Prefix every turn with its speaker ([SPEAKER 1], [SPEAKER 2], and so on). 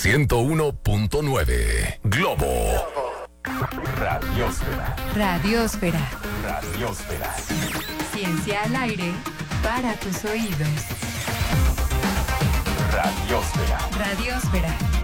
[SPEAKER 1] 101.9. Globo. Radiosfera.
[SPEAKER 2] Radiosfera.
[SPEAKER 1] Radiosfera.
[SPEAKER 2] Ciencia al aire para tus oídos.
[SPEAKER 1] Radiosfera.
[SPEAKER 2] Radiosfera.